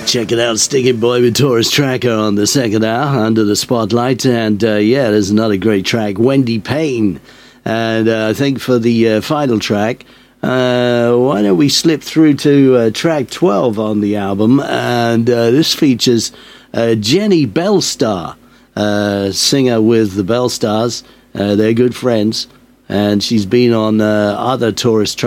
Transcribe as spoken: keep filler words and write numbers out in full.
Check it out, Sticking Boy with Taurus Tracker on the second hour, Under the Spotlight. And uh, yeah, there's another great track, Wendy Payne. And uh, I think for the uh, final track, uh, why don't we slip through to uh, track twelve on the album? And uh, this features uh, Jenny Bellstar, uh, singer with the Bellstars. Uh, they're good friends. And she's been on uh, other Taurus Tracker